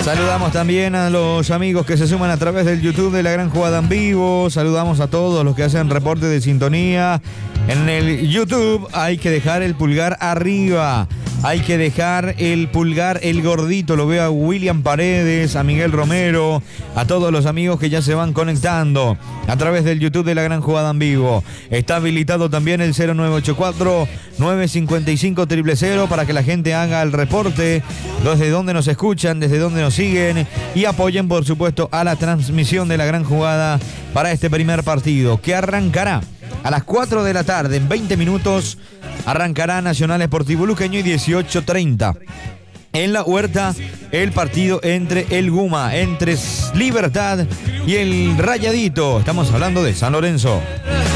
Saludamos también a los amigos que se suman a través del YouTube de La Gran Jugada en Vivo. Saludamos a todos los que hacen reporte de sintonía. En el YouTube hay que dejar el pulgar arriba. Hay que dejar el pulgar, el gordito. Lo veo a William Paredes, a Miguel Romero, a todos los amigos que ya se van conectando a través del YouTube de La Gran Jugada en Vivo. Está habilitado también el 0984-955-000 para que la gente haga el reporte desde donde nos escuchan, desde donde nos siguen y apoyen, por supuesto, a la transmisión de La Gran Jugada para este primer partido que arrancará a las 4 de la tarde. En 20 minutos arrancará Nacional Sportivo Luqueño y 18:30. En la Huerta, el partido entre el Guma, entre Libertad y el Rayadito. Estamos hablando de San Lorenzo.